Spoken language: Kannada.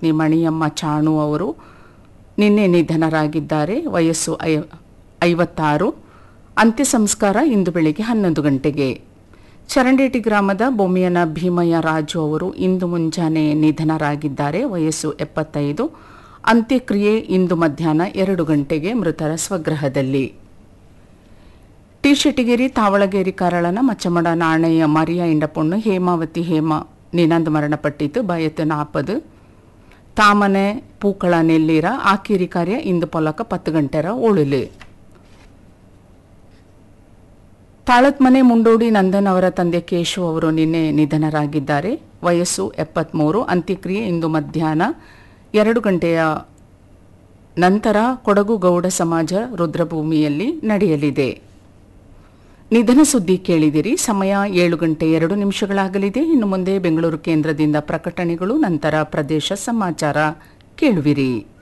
ಪತ್ನಿ ಮಣಿಯಮ್ಮ ಚಾಣು ಅವರು ನಿನ್ನೆ ನಿಧನರಾಗಿದ್ದಾರೆ. ವಯಸ್ಸು 56. ಅಂತ್ಯ ಸಂಸ್ಕಾರ ಇಂದು ಬೆಳಿಗ್ಗೆ 11 ಗಂಟೆಗೆ. ಚರಂಡೇಟಿ ಗ್ರಾಮದ ಬೊಮ್ಮಿಯನ ಭೀಮಯ್ಯ ರಾಜು ಅವರು ಇಂದು ಮುಂಜಾನೆ ನಿಧನರಾಗಿದ್ದಾರೆ. ವಯಸ್ಸು 75. ಅಂತ್ಯಕ್ರಿಯೆ ಇಂದು ಮಧ್ಯಾಹ್ನ 2 ಗಂಟೆಗೆ ಮೃತರ ಸ್ವಗೃಹದಲ್ಲಿ. ಟಿ ಶೆಟ್ಟಿಗೇರಿ ತಾವಳಗೇರಿ ಕರಳನ ಮಚ್ಚಮಡ ನಾಣಯ್ಯ ಮರಿಯ ಇಂಡಪೊಣ್ಣು ಹೇಮಾವತಿ ನಿನಂದ್ ಮರಣಪಟ್ಟಿತು. ಬಯತ್ತು 40. ತಾಮನೆ ಪೂಕಳ ನೆಲ್ಲೀರ ಆಕೀರಿ ಕಾರ್ಯ ಇಂದು ಪೊಲಕ 10 ಗಂಟೆರ ಉಳುಲು. ತಾಳತ್ಮನೆ ಮುಂಡೋಡಿ ನಂದನ್ ಅವರ ತಂದೆ ಕೇಶು ಅವರು ನಿನ್ನೆ ನಿಧನರಾಗಿದ್ದಾರೆ. ವಯಸ್ಸು 73. ಅಂತ್ಯಕ್ರಿಯೆ ಇಂದು ಮಧ್ಯಾಹ್ನ 2 ಗಂಟೆಯ ನಂತರ ಕೊಡಗು ಗೌಡ ಸಮಾಜ ರುದ್ರಭೂಮಿಯಲ್ಲಿ ನಡೆಯಲಿದೆ. ನಿಧನ ಸುದ್ದಿ ಕೇಳಿದಿರಿ. ಸಮಯ 7 ಗಂಟೆ 2 ನಿಮಿಷಗಳಾಗಲಿದೆ. ಇನ್ನು ಮುಂದೆ ಬೆಂಗಳೂರು ಕೇಂದ್ರದಿಂದ ಪ್ರಕಟಣೆಗಳು, ನಂತರ ಪ್ರದೇಶ ಸಮಾಚಾರ ಕೇಳುವಿರಿ.